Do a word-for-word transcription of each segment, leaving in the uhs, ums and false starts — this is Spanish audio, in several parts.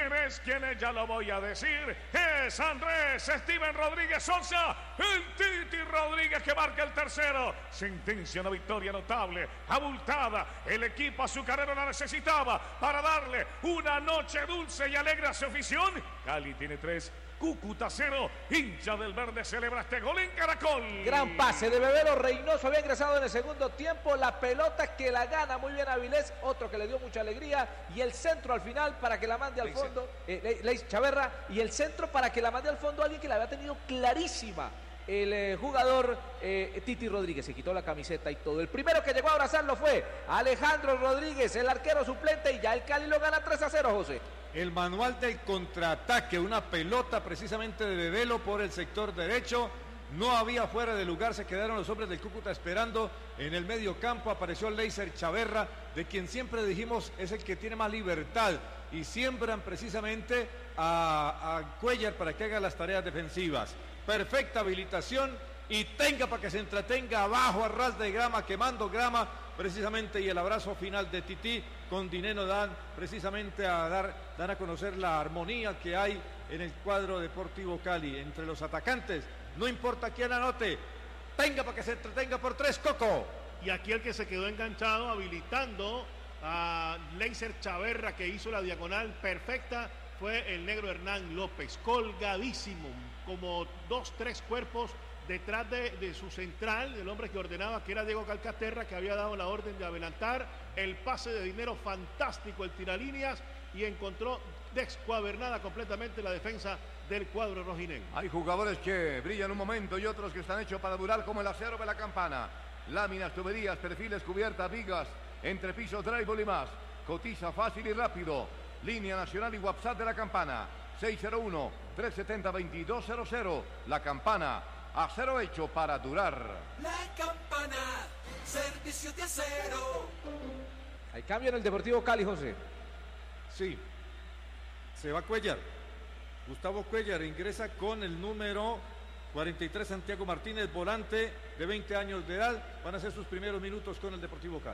¿Quién es? ¿Quién es? Ya lo voy a decir. Es Andrés Steven Rodríguez Sosa, el Titi Rodríguez que marca el tercero. Sentencia, una victoria notable, abultada. El equipo azucarero la necesitaba para darle una noche dulce y alegre a su afición. Cali tiene tres, Cúcuta cero. Hincha del verde celebra este gol en Caracol. Gran pase de Bebelo. Reynoso había ingresado en el segundo tiempo. La pelota que la gana muy bien Avilés. Otro que le dio mucha alegría. Y el centro al final para que la mande al Leis. fondo. Eh, Leis Chaverra. Y el centro para que la mande al fondo alguien que la había tenido clarísima. El eh, jugador eh, Titi Rodríguez se quitó la camiseta y todo. El primero que llegó a abrazarlo fue Alejandro Rodríguez, el arquero suplente, y ya el Cali lo gana tres a cero, José. El manual del contraataque, una pelota precisamente de Bebelo por el sector derecho. No había fuera de lugar, se quedaron los hombres del Cúcuta esperando en el medio campo. Apareció Leiser Chaverra, de quien siempre dijimos es el que tiene más libertad. Y siembran precisamente a, a Cuellar para que haga las tareas defensivas. Perfecta habilitación y tenga para que se entretenga abajo a ras de grama, quemando grama precisamente, y el abrazo final de Tití con Dineno dan precisamente a dar, dan a conocer la armonía que hay en el cuadro Deportivo Cali entre los atacantes. No importa quién anote, tenga para que se entretenga por tres, Coco. Y aquí el que se quedó enganchado habilitando a Leiser Chaverra, que hizo la diagonal perfecta, fue el negro Hernán López, colgadísimo, como dos, tres cuerpos detrás de, de su central, del hombre que ordenaba, que era Diego Calcaterra, que había dado la orden de adelantar. El pase de Dinero fantástico, el tiralíneas, y encontró descuadernada completamente la defensa del cuadro rojinegro. Hay jugadores que brillan un momento y otros que están hechos para durar, como el acero de la Campana. Láminas, tuberías, perfiles, cubiertas, vigas, entrepisos, drywall y más. Cotiza fácil y rápido. Línea nacional y WhatsApp de la Campana. seis cero uno, tres siete cero, dos dos cero cero. La Campana, acero hecho para durar. La Campana, servicio de acero. Hay cambio en el Deportivo Cali, José. Sí, se va Cuellar. Gustavo Cuellar ingresa con el número cuarenta y tres, Santiago Martínez, volante de veinte años de edad. Van a ser sus primeros minutos con el Deportivo Cali.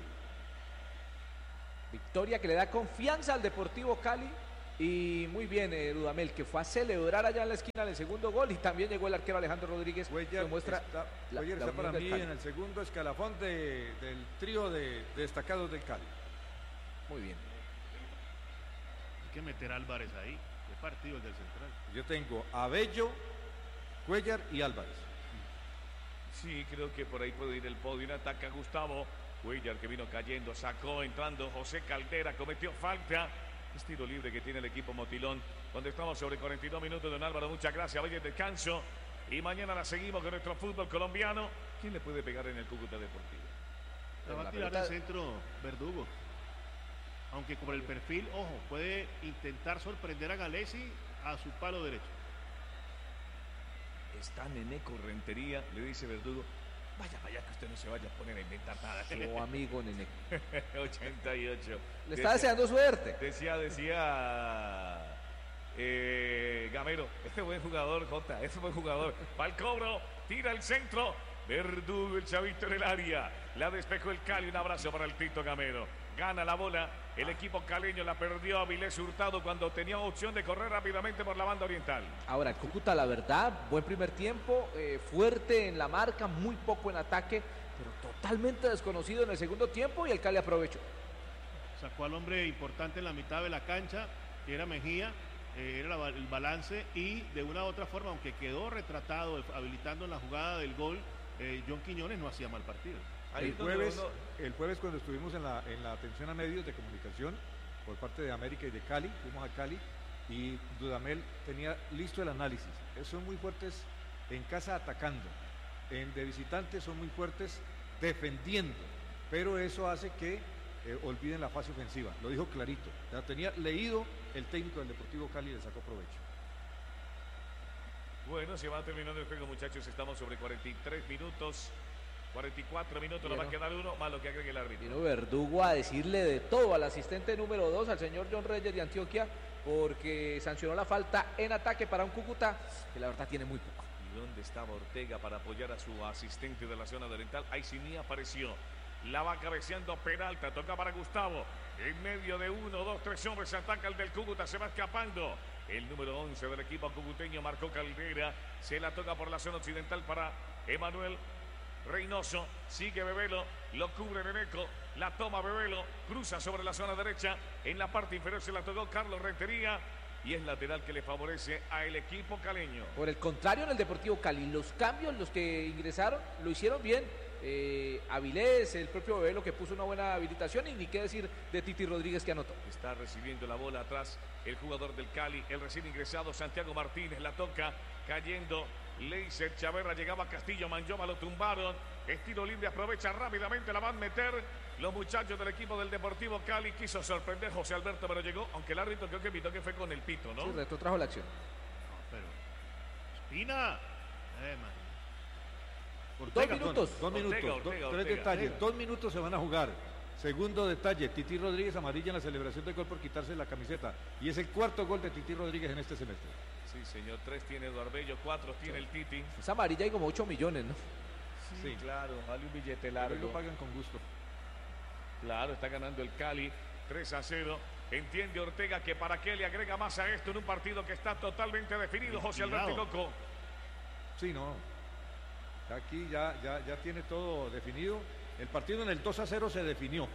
Victoria que le da confianza al Deportivo Cali. Y muy bien, eh, Dudamel, que fue a celebrar allá en la esquina el segundo gol. Y también llegó el arquero Alejandro Rodríguez. Cuellar que muestra está, la, Cuellar la está para mí Cali en el segundo escalafón de, del trío de, de destacados del Cali. Muy bien. Hay que meter a Álvarez ahí. Qué partido el del central. Yo tengo a Bello, Cuellar y Álvarez. Sí, creo que por ahí puede ir el podio. Ataca Gustavo Cuellar, que vino cayendo, sacó, entrando José Caldera, cometió falta. Es tiro libre que tiene el equipo Motilón, donde estamos sobre cuarenta y dos minutos. Don Álvaro, muchas gracias. Vaya descanso. Y mañana la seguimos con nuestro fútbol colombiano. ¿Quién le puede pegar en el Cúcuta Deportivo? La va a la tirar pelota... al centro Verdugo. Aunque por el perfil, ojo, puede intentar sorprender a Galesi a su palo derecho. Está Nené Correntería, le dice Verdugo. Vaya, vaya, que usted no se vaya a poner a inventar nada. Su amigo Nené. ochenta y ocho. Le está deseando suerte. Decía, decía eh, Gamero, este buen jugador, Jota, este buen jugador. Va al cobro, tira el centro. Verdugo, el chavito en el área. La despejó el Cali, un abrazo para el Tito Gamero. Gana la bola, el equipo caleño la perdió a Avilés Hurtado cuando tenía opción de correr rápidamente por la banda oriental. Ahora, el Cúcuta, la verdad, buen primer tiempo, eh, fuerte en la marca, muy poco en ataque, pero totalmente desconocido en el segundo tiempo, y el Cali aprovechó. Sacó al hombre importante en la mitad de la cancha, que era Mejía, eh, era la, el balance, y de una u otra forma, aunque quedó retratado, habilitando en la jugada del gol, eh, John Quiñones no hacía mal partido. El jueves, el jueves cuando estuvimos en la, en la atención a medios de comunicación por parte de América y de Cali, fuimos a Cali y Dudamel tenía listo el análisis. Son muy fuertes en casa atacando, en de visitantes son muy fuertes defendiendo, pero eso hace que eh, olviden la fase ofensiva. Lo dijo clarito, ya tenía leído el técnico del Deportivo Cali y le sacó provecho. Bueno, se va terminando el juego, muchachos. Estamos sobre cuarenta y tres minutos. cuarenta y cuatro minutos, nos va a quedar uno, más lo que agregue el árbitro. Vino Verdugo a decirle de todo al asistente número dos, al señor John Reyes de Antioquia, porque sancionó la falta en ataque para un Cúcuta que la verdad tiene muy poco. ¿Y dónde estaba Ortega para apoyar a su asistente de la zona oriental? Ahí sí ni apareció. La va cabeceando Peralta, toca para Gustavo. En medio de uno, dos, tres hombres se ataca el del Cúcuta, se va escapando. El número once del equipo cucuteño, Marco Caldera, se la toca por la zona occidental para Emanuel Reynoso. Sigue Bebelo, lo cubre Neneco, la toma Bebelo, cruza sobre la zona derecha. En la parte inferior se la tocó Carlos Rentería y es lateral que le favorece al equipo caleño. Por el contrario, en el Deportivo Cali, los cambios, los que ingresaron, lo hicieron bien. Eh, Avilés, el propio Bebelo, que puso una buena habilitación, y ni qué decir de Titi Rodríguez, que anotó. Está recibiendo la bola atrás el jugador del Cali, el recién ingresado Santiago Martínez, la toca, cayendo Leiser Chaverra, llegaba Castillo, Manjoma, lo tumbaron, estilo libre, aprovecha rápidamente, la van a meter los muchachos del equipo del Deportivo Cali. Quiso sorprender José Alberto, pero llegó, aunque el árbitro creo que pitó que fue con el pito, ¿no? Sí, retrotrajo la acción. No, pero Espina, eh, man. Ortega, dos minutos. Dos, dos minutos, Ortega, do, Ortega, tres Ortega. detalles. Ortega. Dos minutos se van a jugar. Segundo detalle, Titi Rodríguez amarilla en la celebración del gol por quitarse la camiseta. Y es el cuarto gol de Titi Rodríguez en este semestre. Sí, señor, tres tiene Eduardo Bello, cuatro tiene el Titi. Esa amarilla hay como ocho millones, ¿no? Sí, Sí. claro, vale un billete Pero largo. lo pagan con gusto. Claro, está ganando el Cali tres a cero. Entiende Ortega que para qué le agrega más a esto en un partido que está totalmente definido, José Alberto Cuidado. Loco. Sí, no. Aquí ya, ya, ya tiene todo definido. El partido en el dos a cero se definió.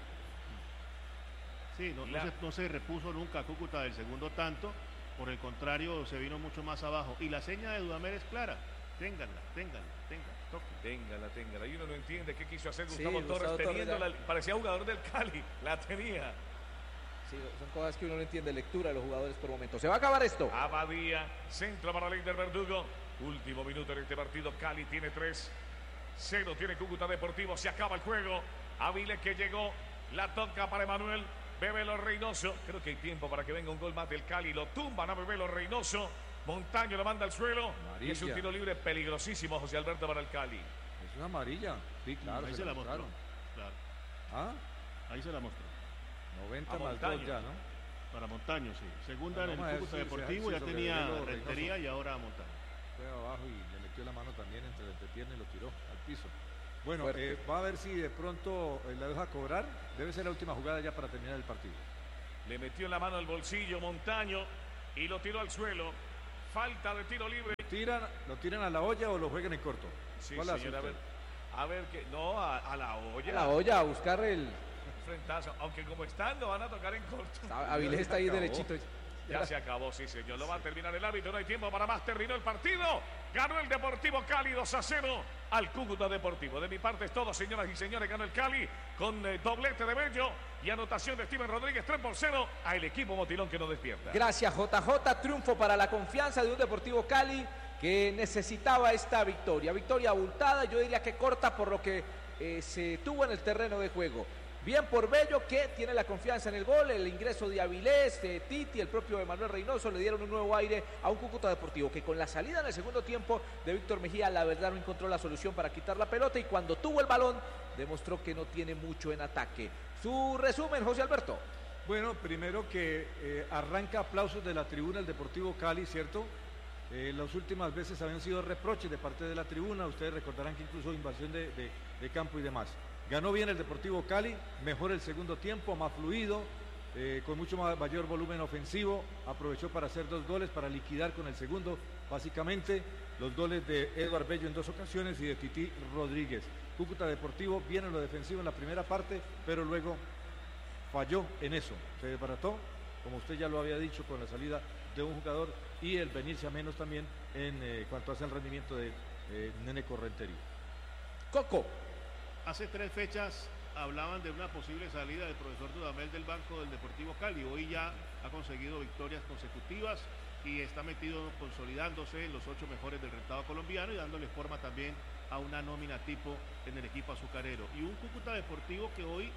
Sí, no, no La- se, no se repuso nunca Cúcuta del segundo tanto. Por el contrario, se vino mucho más abajo. Y la seña de Dudamel es clara. Ténganla, ténganla, ténganla. Toque. Téngala, téngala. Y uno no entiende qué quiso hacer Sí, Gustavo Gustavo Torres Torres teniendo ya- la- parecía jugador del Cali, la tenía. Sí, son cosas que uno no entiende, lectura de los jugadores por momento. Se va a acabar esto. Abadía, centro para Leider Verdugo. Último minuto en este partido. Cali tiene tres. Cero tiene Cúcuta Deportivo. Se acaba el juego. Avilés que llegó. La toca para Emanuel. Bebelo Reynoso. Creo que hay tiempo para que venga un gol más del Cali. Lo tumban a Bebelo Reynoso. Montaño lo manda al suelo. Amarilla. Y es un tiro libre peligrosísimo, José Alberto, para el Cali. Es una amarilla. Sí, claro. Ahí se la mostró. Claro, ¿Ah? ahí se la mostró. noventa A más Montaño. dos ya, ¿no? Para Montaño, sí. Segunda Ah, en el vamos a ver Cúcuta si- Deportivo, si ya sobre tenía Bebelo Rentería Reynoso. y ahora Montaño. Fue abajo y le metió la mano también entre la entrepierna y lo tiró al piso. Bueno, Fuerte. eh, va a ver si de pronto eh, la deja cobrar. Debe ser la última jugada ya para terminar el partido. Le metió la mano al bolsillo Montaño y lo tiró al suelo. Falta de tiro libre. ¿Tiran, ¿Lo tiran a la olla o lo juegan en corto? Sí, ¿Cuál hace señor, a usted? ver. A ver que. No, a, a la olla. A la olla a buscar el. Frentazo. Aunque como están, lo van a tocar en corto. Avilés está ahí acabó. derechito. Ya se acabó, sí, señor. Lo va a terminar el árbitro. No hay tiempo para más. Terminó el partido. Ganó el Deportivo Cali dos a cero al Cúcuta Deportivo. De mi parte es todo, señoras y señores. Ganó el Cali con eh, doblete de Bello y anotación de Steven Rodríguez. tres por cero al equipo Motilón que nos despierta. Gracias, J J. Triunfo para la confianza de un Deportivo Cali que necesitaba esta victoria. Victoria abultada, yo diría que corta por lo que eh, se tuvo en el terreno de juego. Bien por Bello, que tiene la confianza en el gol, el ingreso de Avilés, de Titi, el propio Emanuel Reynoso le dieron un nuevo aire a un Cúcuta Deportivo que con la salida en el segundo tiempo de Víctor Mejía, la verdad no encontró la solución para quitar la pelota y cuando tuvo el balón demostró que no tiene mucho en ataque. Su resumen, José Alberto. Bueno, primero que eh, arranca aplausos de la tribuna el Deportivo Cali, ¿cierto? Eh, las últimas veces habían sido reproches de parte de la tribuna, ustedes recordarán que incluso invasión de, de- de campo y demás. Ganó bien el Deportivo Cali, mejor el segundo tiempo, más fluido, eh, con mucho ma- mayor volumen ofensivo, aprovechó para hacer dos goles, para liquidar con el segundo, básicamente los goles de Eduardo Bello en dos ocasiones y de Titi Rodríguez. Cúcuta Deportivo viene en lo defensivo en la primera parte, pero luego falló en eso, se desbarató, como usted ya lo había dicho, con la salida de un jugador y el venirse a menos también en eh, cuanto hace el rendimiento de eh, Nene Correntería. Coco. Hace tres fechas hablaban de una posible salida del profesor Dudamel del banco del Deportivo Cali. Hoy ya ha conseguido victorias consecutivas y está metido consolidándose en los ocho mejores del rentado colombiano y dándole forma también a una nómina tipo en el equipo azucarero. Y un Cúcuta Deportivo que hoy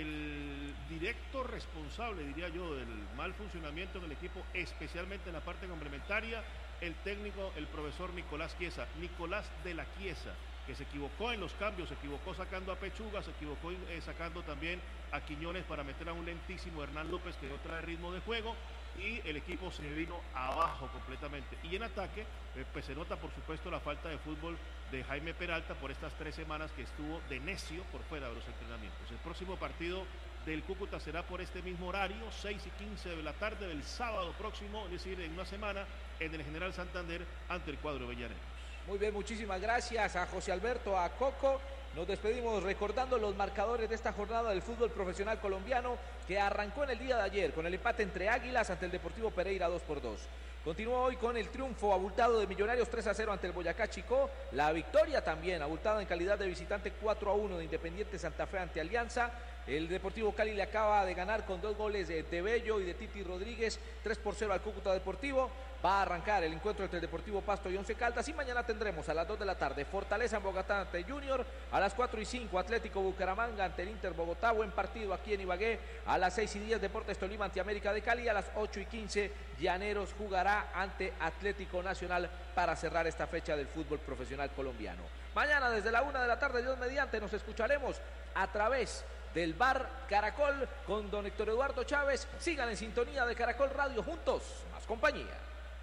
el directo responsable, diría yo, del mal funcionamiento en el equipo, especialmente en la parte complementaria, el técnico, el profesor Nicolás Chiesa, Nicolás de la Chiesa, que se equivocó en los cambios, se equivocó sacando a Pechuga, se equivocó eh, sacando también a Quiñones para meter a un lentísimo Hernán López que no trae ritmo de juego y el equipo se vino abajo completamente. Y en ataque, eh, pues se nota por supuesto la falta de fútbol de Jaime Peralta por estas tres semanas que estuvo de necio por fuera de los entrenamientos. El próximo partido del Cúcuta será por este mismo horario, seis y quince de la tarde del sábado próximo, es decir, en una semana, en el General Santander ante el cuadro Avellaneros. Muy bien, muchísimas gracias a José Alberto, a Coco. Nos despedimos recordando los marcadores de esta jornada del fútbol profesional colombiano que arrancó en el día de ayer con el empate entre Águilas ante el Deportivo Pereira dos por dos. Continúa hoy con el triunfo abultado de Millonarios tres a cero ante el Boyacá Chicó. La victoria también abultada en calidad de visitante cuatro a uno de Independiente Santa Fe ante Alianza. El Deportivo Cali le acaba de ganar con dos goles de, de Bello y de Titi Rodríguez, tres por cero al Cúcuta Deportivo. Va a arrancar el encuentro entre el Deportivo Pasto y Once Caldas y mañana tendremos a las dos de la tarde Fortaleza en Bogotá ante Junior, a las cuatro y cinco Atlético Bucaramanga ante el Inter Bogotá, buen partido aquí en Ibagué, a las seis y diez Deportes Tolima ante América de Cali, a las ocho y quince Llaneros jugará ante Atlético Nacional para cerrar esta fecha del fútbol profesional colombiano. Mañana desde la una de la tarde, Dios mediante, nos escucharemos a través del Bar Caracol con don Héctor Eduardo Chávez. Sigan en sintonía de Caracol Radio, juntos, más compañía.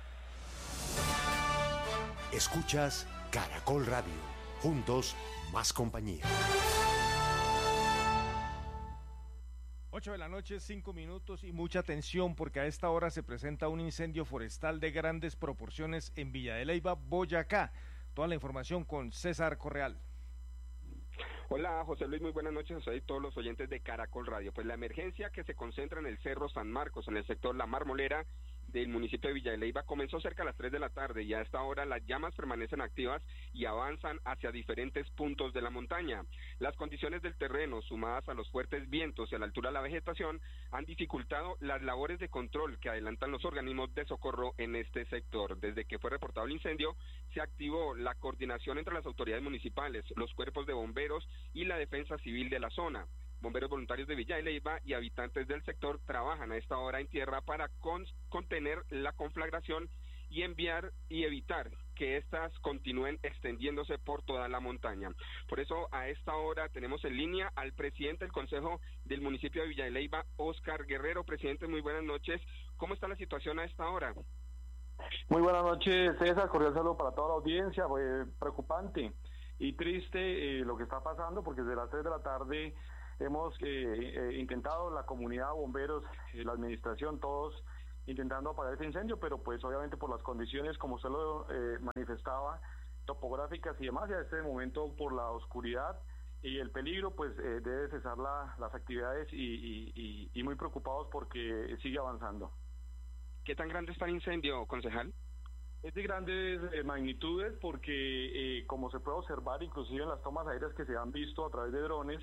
Escuchas Caracol Radio, juntos, más compañía. ocho de la noche, cinco minutos y mucha atención porque a esta hora se presenta un incendio forestal de grandes proporciones en Villa de Leyva, Boyacá. Toda la información con César Correal. Hola José Luis, muy buenas noches a ustedes y todos los oyentes de Caracol Radio. Pues la emergencia que se concentra en el Cerro San Marcos, en el sector La Marmolera del municipio de Villa de Leyva, comenzó cerca a las tres de la tarde y a esta hora las llamas permanecen activas y avanzan hacia diferentes puntos de la montaña. Las condiciones del terreno, sumadas a los fuertes vientos y a la altura de la vegetación, han dificultado las labores de control que adelantan los organismos de socorro en este sector. Desde que fue reportado el incendio, se activó la coordinación entre las autoridades municipales, los cuerpos de bomberos y la defensa civil de la zona. Bomberos voluntarios de Villa de Leyva y habitantes del sector trabajan a esta hora en tierra para con, contener la conflagración y enviar y evitar que éstas continúen extendiéndose por toda la montaña. Por eso a esta hora tenemos en línea al presidente del Consejo del municipio de Villa de Leyva, Óscar Guerrero. Presidente, muy buenas noches. ¿Cómo está la situación a esta hora? Muy buenas noches, César. Cordial saludo para toda la audiencia. Fue preocupante y triste eh, lo que está pasando porque desde las tres de la tarde hemos eh, eh, intentado, la comunidad, bomberos, eh, la administración, todos intentando apagar ese incendio, pero pues obviamente por las condiciones, como usted lo eh, manifestaba, topográficas y demás, y a este momento por la oscuridad y el peligro, pues eh, debe cesar la, las actividades y, y, y, y muy preocupados porque sigue avanzando. ¿Qué tan grande está el incendio, concejal? Es de grandes eh, magnitudes porque, eh, como se puede observar, inclusive en las tomas aéreas que se han visto a través de drones,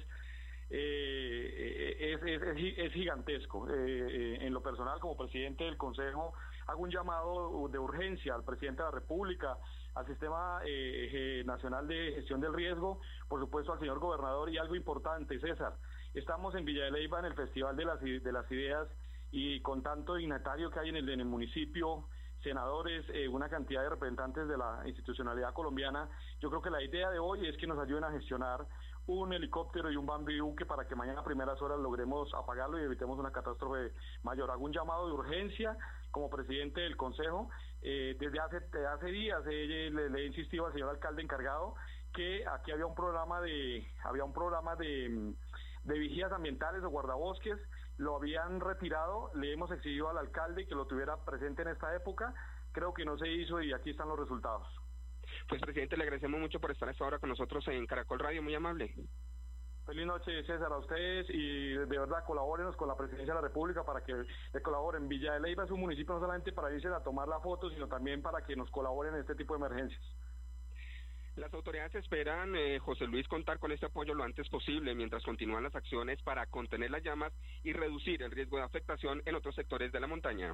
Eh, es, es, es gigantesco. Eh, eh, en lo personal, como presidente del Consejo, hago un llamado de urgencia al presidente de la República, al Sistema eh, Nacional de Gestión del Riesgo, por supuesto al señor gobernador, y algo importante, César, estamos en Villa de Leyva en el Festival de las, de las Ideas y con tanto dignatario que hay en el, en el municipio, senadores, eh, una cantidad de representantes de la institucionalidad colombiana, yo creo que la idea de hoy es que nos ayuden a gestionar un helicóptero y un Bambi buque para que mañana a primeras horas logremos apagarlo y evitemos una catástrofe mayor. Hago un llamado de urgencia como presidente del Consejo. Eh, desde hace, desde hace días eh, le, le he insistido al señor alcalde encargado que aquí había un programa de había un programa de, de vigías ambientales o guardabosques, lo habían retirado, le hemos exigido al alcalde que lo tuviera presente en esta época, creo que no se hizo y aquí están los resultados. Pues presidente, le agradecemos mucho por estar a esta hora con nosotros en Caracol Radio, muy amable. Feliz noche, César, a ustedes y de verdad colabórenos con la Presidencia de la República para que le colaboren. Villa de Leyva es un municipio no solamente para irse a tomar la foto, sino también para que nos colaboren en este tipo de emergencias. Las autoridades esperan, eh, José Luis, contar con este apoyo lo antes posible mientras continúan las acciones para contener las llamas y reducir el riesgo de afectación en otros sectores de la montaña.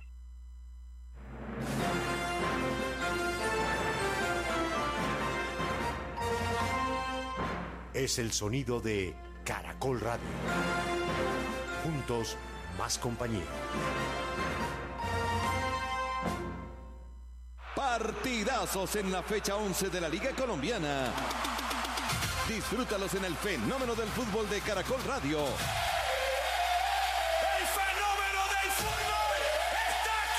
Es el sonido de Caracol Radio. Juntos, más compañía. Partidazos en la fecha once de la Liga Colombiana. Disfrútalos en el fenómeno del fútbol de Caracol Radio. El fenómeno del fútbol está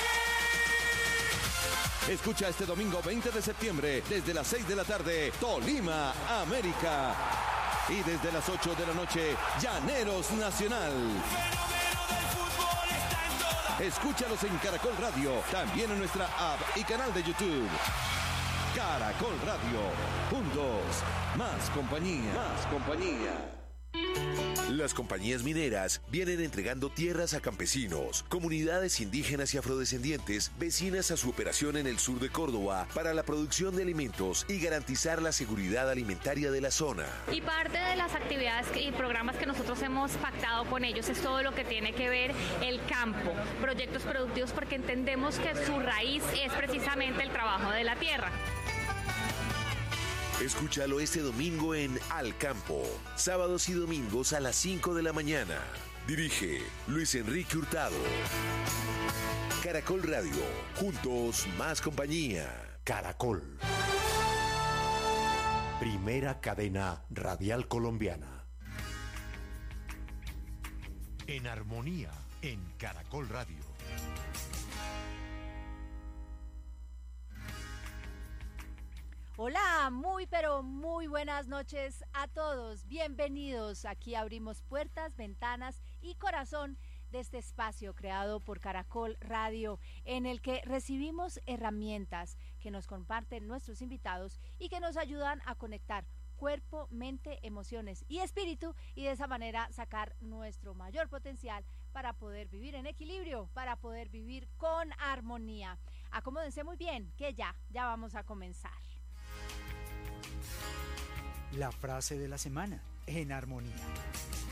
Escucha este domingo veinte de septiembre desde las seis de la tarde, Tolima, América. Y desde las ocho de la noche, Llaneros Nacional. Escúchalos en Caracol Radio, también en nuestra app y canal de YouTube. Caracol Radio, juntos, más compañía, más compañía. Las compañías mineras vienen entregando tierras a campesinos, comunidades indígenas y afrodescendientes vecinas a su operación en el sur de Córdoba para la producción de alimentos y garantizar la seguridad alimentaria de la zona. Y parte de las actividades y programas que nosotros hemos pactado con ellos es todo lo que tiene que ver el campo, proyectos productivos, porque entendemos que su raíz es precisamente el trabajo de la tierra. Escúchalo este domingo en Al Campo, sábados y domingos a las cinco de la mañana. Dirige Luis Enrique Hurtado. Caracol Radio, juntos más compañía. Caracol. Primera cadena radial colombiana. En armonía, en Caracol Radio. Hola, muy pero muy buenas noches a todos. Bienvenidos. Aquí abrimos puertas, ventanas y corazón de este espacio creado por Caracol Radio, en el que recibimos herramientas que nos comparten nuestros invitados y que nos ayudan a conectar cuerpo, mente, emociones y espíritu, y de esa manera sacar nuestro mayor potencial para poder vivir en equilibrio, para poder vivir con armonía. Acomódense muy bien, que ya, ya vamos a comenzar. La frase de la semana, en armonía.